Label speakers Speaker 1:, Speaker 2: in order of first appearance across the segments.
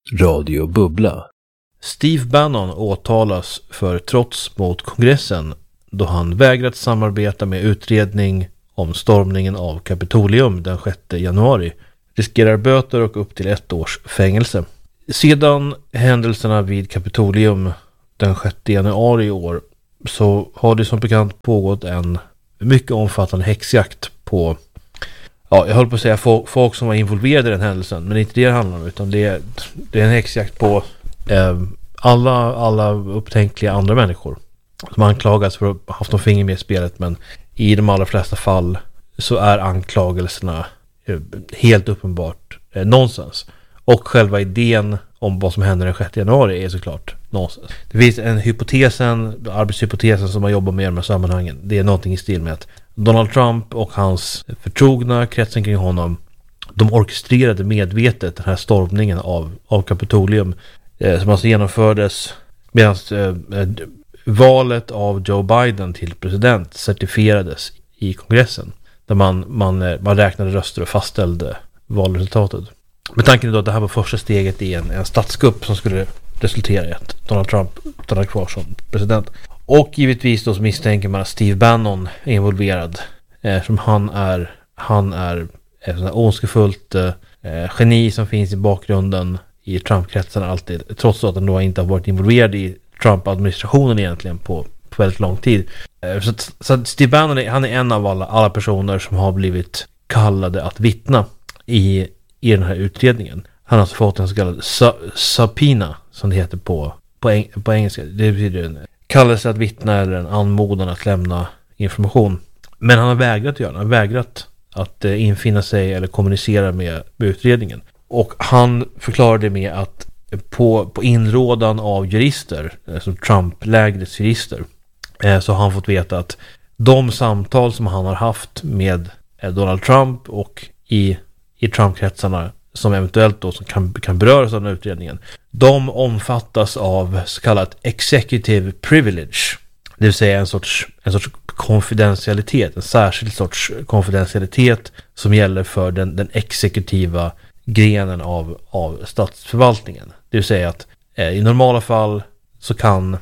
Speaker 1: Radio Bubbla. Steve Bannon åtalas för trots mot kongressen då han vägrat samarbeta med utredning om stormningen av Kapitolium den 6 januari. Riskerar böter och upp till 1 års fängelse. Sedan händelserna vid Kapitolium den 6 januari i år så har det som bekant pågått en mycket omfattande häxjakt på, jag höll på att säga folk som var involverade i den händelsen, men det är inte det handlar om, utan det är en häxjakt på alla upptänkliga andra människor som anklagas för att ha haft någon finger med i spelet, men i de allra flesta fall så är anklagelserna helt uppenbart nonsens. Och själva idén om vad som händer den 6 januari är såklart nonsens. Det finns en arbetshypotesen som man jobbar med i de här sammanhangen. Det är någonting i stil med att Donald Trump och hans förtrogna kretsen kring honom, de orkestrerade medvetet den här stormningen av Kapitolium som alltså genomfördes medan valet av Joe Biden till president certifierades i kongressen, där man räknade röster och fastställde valresultatet. Med tanken då att det här var första steget i en statskupp som skulle resultera i att Donald Trump stannade kvar som president. Och givetvis då så misstänker man att Steve Bannon är involverad, som han är ett sånt här ondskefullt geni som finns i bakgrunden i Trump-kretsen alltid, trots att han då inte har varit involverad i Trump-administrationen egentligen på väldigt lång tid. Så Steve Bannon han är en av alla personer som har blivit kallade att vittna i den här utredningen. Han har alltså fått en så kallad subpoena, som det heter på engelska. Det betyder en kallelse att vittna eller en anmodan att lämna information. Men han har vägrat göra. Han har vägrat att infinna sig eller kommunicera med utredningen. Och han förklarade med att på inrådan av jurister, alltså Trump-lägrets jurister, så har han fått veta att de samtal som han har haft med Donald Trump och i Trump-kretsarna som eventuellt då som kan beröras av den här utredningen, de omfattas av så kallat executive privilege, det vill säga en sorts konfidentialitet, en särskild sorts konfidentialitet som gäller för den exekutiva grenen av statsförvaltningen. Det vill säga att i normala fall så kan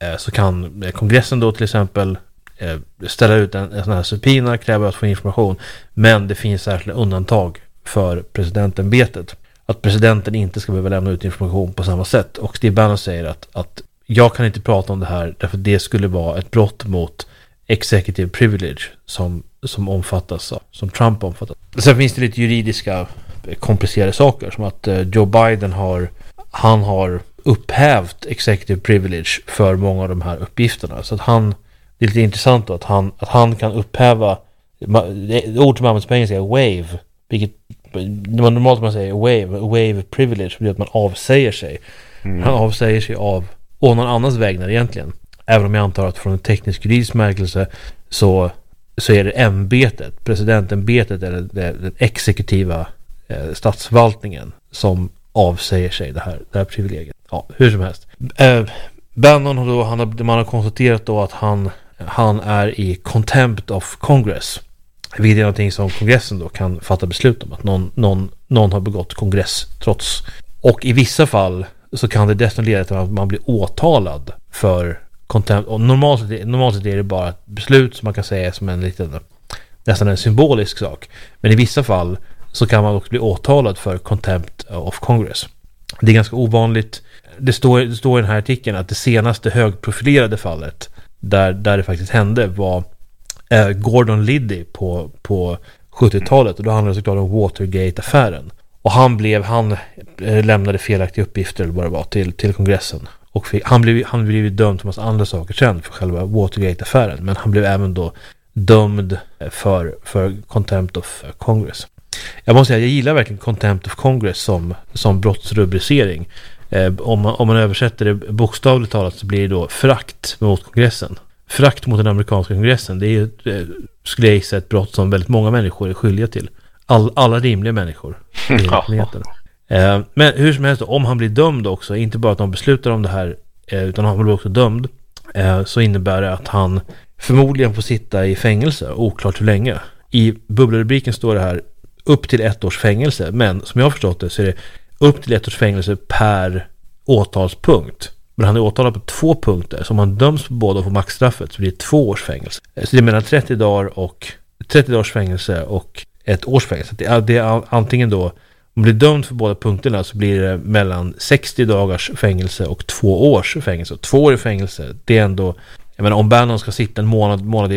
Speaker 1: kongressen då till exempel ställa ut en sån här subpoena, kräva att få information, men det finns särskilda undantag för presidentämbetet. Att presidenten inte ska behöva lämna ut information på samma sätt. Och Steve Bannon säger att jag kan inte prata om det här därför det skulle vara ett brott mot executive privilege som omfattas som Trump omfattar. Sen finns det lite juridiska komplicerade saker, som att Joe Biden har upphävt executive privilege för många av de här uppgifterna. Så att det är lite intressant då att han kan upphäva det ord som används på engelska är waive, vilket normalt man säger waive privilege, för att man avsäger sig. Han avsäger sig av någon annans vägnar egentligen. Även om jag antar att från en teknisk juridisk märkelse så är det presidentämbetet eller den exekutiva statsförvaltningen som avsäger sig det här privilegiet. Ja, hur som helst. Bannon man har konstaterat då att han är i contempt of Congress. Vilket är någonting som kongressen då kan fatta beslut om, att någon har begått kongresstrots. Och i vissa fall så kan det dessutom leda till att man blir åtalad för contempt. Och normalt sett är det bara ett beslut som man kan säga som nästan en symbolisk sak. Men i vissa fall så kan man också bli åtalad för contempt of Congress. Det är ganska ovanligt. Det står i den här artikeln att det senaste högprofilerade fallet där det faktiskt hände var Gordon Liddy på 70-talet, och då handlade det såklart om Watergate-affären. Och han lämnade felaktiga uppgifter eller vad det var till kongressen. Och han blev dömd för massa andra saker sen för själva Watergate-affären, men han blev även då dömd för contempt of Congress. Jag måste säga, jag gillar verkligen contempt of Congress som brottsrubricering. Om man översätter det bokstavligt talat så blir det då förakt mot kongressen. Förakt mot den amerikanska kongressen, det är ju, skulle jag gissa, ett brott som väldigt många människor är skyldiga till. Alla rimliga människor. Men hur som helst, om han blir dömd också, inte bara att de beslutar om det här, utan han blir också dömd, så innebär det att han förmodligen får sitta i fängelse, oklart hur länge. I bubblerubriken står det här upp till 1 års fängelse, men som jag har förstått det så är det upp till 1 års fängelse per åtalspunkt. Men han är åtalad på 2 punkter. Så om han döms på båda och får maxstraffet så blir det 2 års fängelse. Så det är mellan 30 dagars fängelse och 1 års fängelse. Det är antingen då, om man blir dömd för båda punkterna så blir det mellan 60 dagars fängelse och 2 års fängelse. Och 2 år i fängelse, det är ändå, jag menar, om Bannon ska sitta en månad